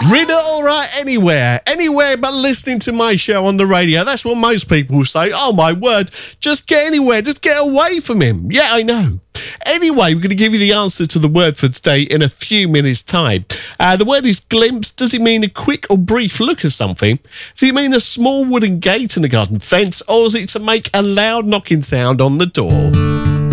Riddle right anywhere but listening to my show on the radio. That's what most people say. Oh my word, just get anywhere, just get away from him. Yeah, I know. Anyway, we're going to give you the answer to the word for today in a few minutes' time. The word is glimpse. Does it mean a quick or brief look at something? Does it mean a small wooden gate in a garden fence? Or is it to make a loud knocking sound on the door?